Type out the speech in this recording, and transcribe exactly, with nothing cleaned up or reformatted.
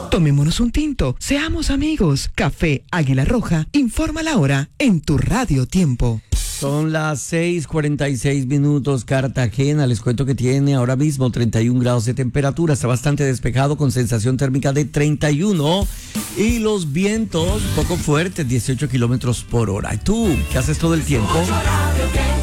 Tomémonos un tinto, seamos amigos. Café Águila Roja, informa la hora en tu Radio Tiempo. Son las seis cuarenta y seis minutos. Cartagena, les cuento que tiene ahora mismo treinta y un grados de temperatura. Está bastante despejado con sensación térmica de treinta y uno. Y los vientos poco fuertes, dieciocho kilómetros por hora. ¿Y tú qué haces todo el tiempo?